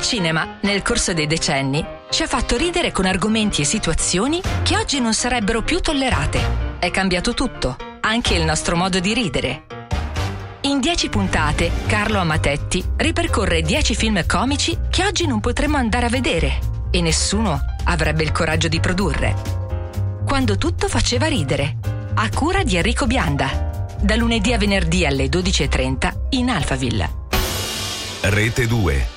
cinema, nel corso dei decenni, ci ha fatto ridere con argomenti e situazioni che oggi non sarebbero più tollerate. È cambiato tutto, anche il nostro modo di ridere. In 10 puntate, Carlo Amatetti ripercorre 10 film comici che oggi non potremmo andare a vedere e nessuno avrebbe il coraggio di produrre. Quando tutto faceva ridere, a cura di Enrico Bianda, da lunedì a venerdì alle 12:30 in Alphaville. Rete 2.